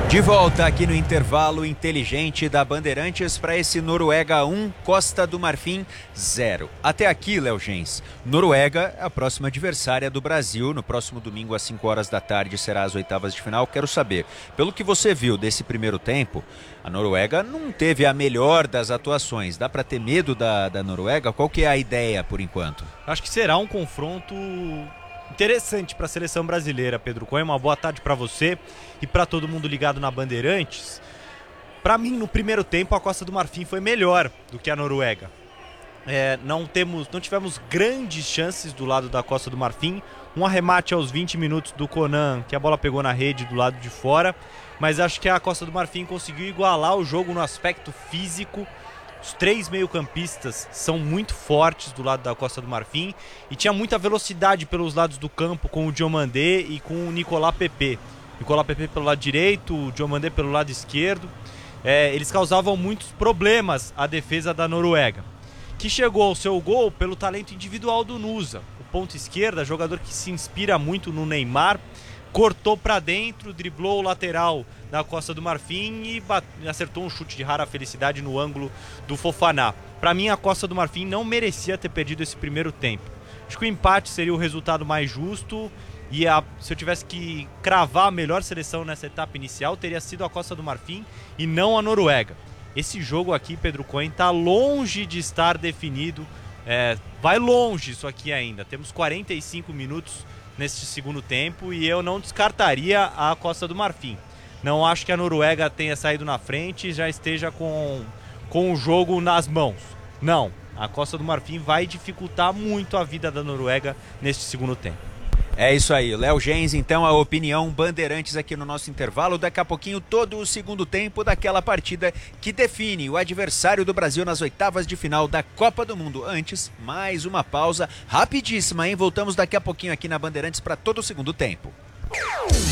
De volta aqui no intervalo inteligente da Bandeirantes para esse Noruega 1, Costa do Marfim 0. Até aqui, Léo Gens, Noruega é a próxima adversária do Brasil. No próximo domingo às 5 horas da tarde será as oitavas de final. Quero saber, pelo que você viu desse primeiro tempo, a Noruega não teve a melhor das atuações. Dá para ter medo da Noruega? Qual que é a ideia por enquanto? Acho que será um confronto interessante para a seleção brasileira, Pedro Cunha. Uma boa tarde para você e para todo mundo ligado na Bandeirantes. Para mim, no primeiro tempo, a Costa do Marfim foi melhor do que a Noruega. Não tivemos grandes chances do lado da Costa do Marfim. Um arremate aos 20 minutos do Conan, que a bola pegou na rede do lado de fora. Mas acho que a Costa do Marfim conseguiu igualar o jogo no aspecto físico. Os três meio-campistas são muito fortes do lado da Costa do Marfim e tinha muita velocidade pelos lados do campo com o Diomandé e com o Nicolas Pepe. Nicolas Pepe pelo lado direito, o Diomandé pelo lado esquerdo. Eles causavam muitos problemas à defesa da Noruega, que chegou ao seu gol pelo talento individual do Nusa. O ponto esquerda, jogador que se inspira muito no Neymar, cortou para dentro, driblou o lateral da Costa do Marfim e acertou um chute de rara felicidade no ângulo do Fofaná. Para mim, a Costa do Marfim não merecia ter perdido esse primeiro tempo. Acho que o empate seria o resultado mais justo e se eu tivesse que cravar a melhor seleção nessa etapa inicial, teria sido a Costa do Marfim e não a Noruega. Esse jogo aqui, Pedro Cunha, está longe de estar definido. Vai longe isso aqui ainda. Temos 45 minutos neste segundo tempo e eu não descartaria a Costa do Marfim. Não acho que a Noruega tenha saído na frente e já esteja com o jogo nas mãos. Não, a Costa do Marfim vai dificultar muito a vida da Noruega neste segundo tempo. É isso aí, Léo Gens, então a opinião Bandeirantes aqui no nosso intervalo. Daqui a pouquinho todo o segundo tempo daquela partida que define o adversário do Brasil nas oitavas de final da Copa do Mundo. Antes, mais uma pausa rapidíssima, hein? Voltamos daqui a pouquinho aqui na Bandeirantes para todo o segundo tempo.